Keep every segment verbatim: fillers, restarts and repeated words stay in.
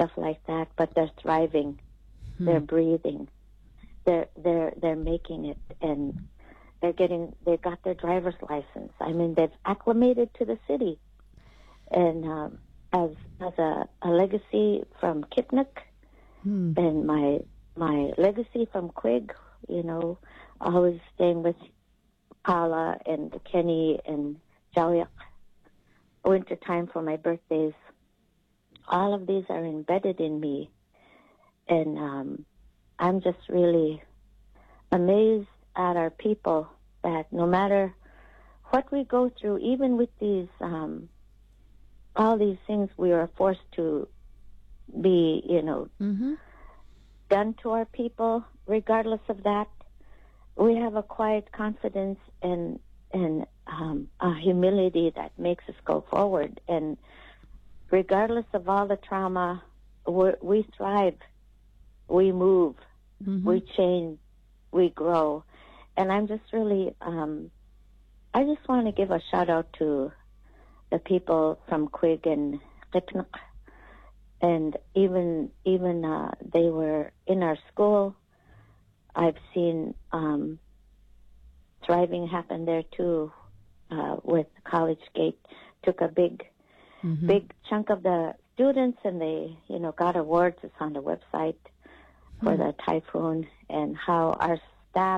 stuff like that, but they're thriving. Hmm. They're breathing. They're they're they're making it, and they're getting. They got their driver's license. I mean, they've acclimated to the city, and um, as as a, a legacy from Kipnik, Hmm. and my my legacy from Quig. You know, always staying with Paula and Kenny and Jalyak. Winter time for my birthdays. All of these are embedded in me, and um, I'm just really amazed at our people that no matter what we go through, even with these um, all these things we are forced to be, you know, Mm-hmm. done to our people. Regardless of that, we have a quiet confidence and and um, a humility that makes us go forward. And regardless of all the trauma, we're, we thrive, we move, Mm-hmm. we change, we grow. And I'm just really, um, I just want to give a shout out to the people from Quig and Qipnik. And even, even uh, they were in our school. I've seen um, thriving happen there too, uh, with College Gate. Took a big, Mm-hmm. big chunk of the students, and they, you know, got awards. It's on the website for the typhoon, and how our staff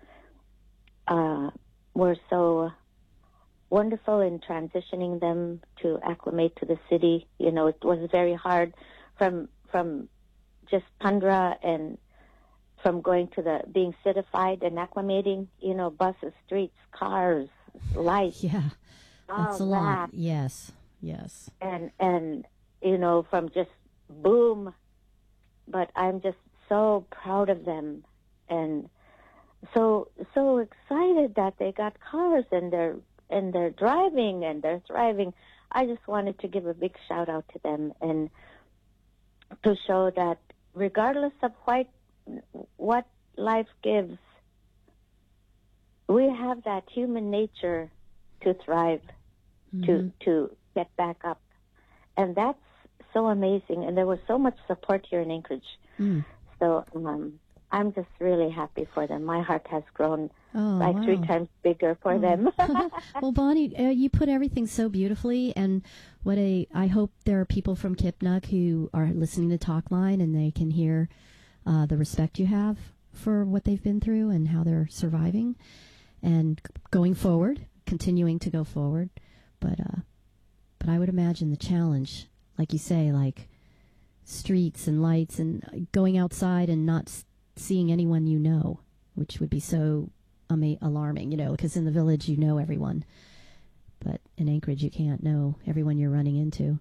uh, were so wonderful in transitioning them to acclimate to the city. You know, it was very hard from from just Tundra and from going to the being citified and acclimating. You know, buses, streets, cars, lights. Yeah, that's a all lot. that. Yes, yes. and and you know, from just boom. But I'm just so proud of them, and so so excited that they got cars and they're and they're driving and they're thriving. I just wanted to give a big shout out to them, and to show that regardless of what what life gives, we have that human nature to thrive, Mm-hmm. to to get back up. And that's so amazing. And there was so much support here in Anchorage. Mm. So um, I'm just really happy for them. My heart has grown Oh, like wow. three times bigger for Oh. them. Well, Bonnie, uh, you put everything so beautifully, and what a I hope there are people from Kipnik who are listening to Talkline and they can hear uh, the respect you have for what they've been through and how they're surviving and going forward, continuing to go forward. But uh, but I would imagine the challenge, like you say, like streets and lights and going outside and not s- seeing anyone you know, which would be so ama- alarming, you know, because in the village you know everyone. But in Anchorage you can't know everyone you're running into.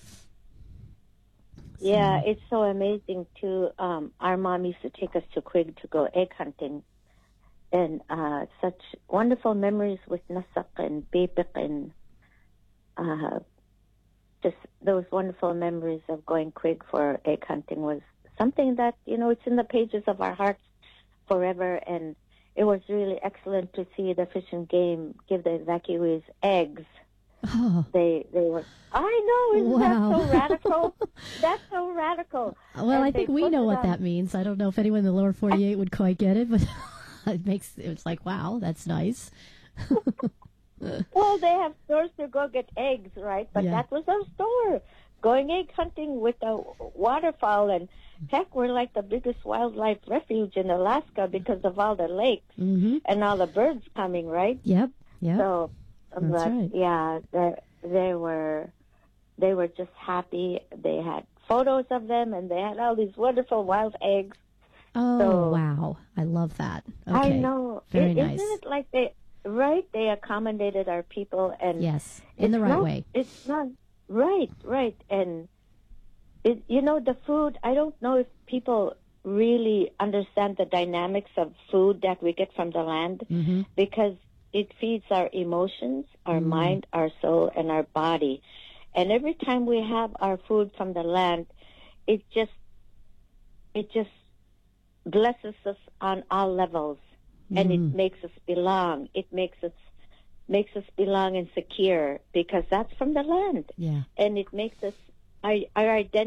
So, Yeah, it's so amazing too. Um, our mom used to take us to Quig to go egg hunting. And uh, such wonderful memories with Nasak and Bebek and uh, just those wonderful memories of going Quig for egg hunting was something that, you know, it's in the pages of our hearts forever. And it was really excellent to see the Fish and Game give the evacuees eggs. Oh, They they were, I know, isn't Wow. that so radical? That's so radical. well, And I they think we put know it what on- that means. I don't know if anyone in the lower forty-eight would quite get it, but it makes it's like, wow, that's nice. Well, they have stores to go get eggs, right? But Yeah. that was our store. Going egg hunting with the waterfowl, and heck, we're like the biggest wildlife refuge in Alaska because of all the lakes Mm-hmm. and all the birds coming, right? Yep. Yep. So, um, That's but, right. yeah, they they were they were just happy. They had photos of them, and they had all these wonderful wild eggs. Oh, so- wow. I love that. Okay. I know. Very It- nice. Isn't it like they right? They accommodated our people, and Yes, in the it's right not- way. It's not right, right, and it, you know, the food. I don't know if people really understand the dynamics of food that we get from the land, Mm-hmm. because it feeds our emotions, our Mm. mind, our soul, and our body. And every time we have our food from the land, it just it just blesses us on all levels, and Mm. it makes us belong. It makes us makes us belong and secure because that's from the land, Yeah. and it makes us our, our identity.